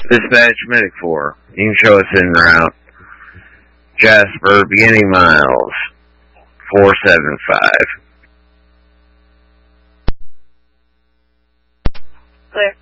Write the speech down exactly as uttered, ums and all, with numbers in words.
Dispatch Medic four. You can show us en route. Jasper, beginning miles, four seven five. Clear.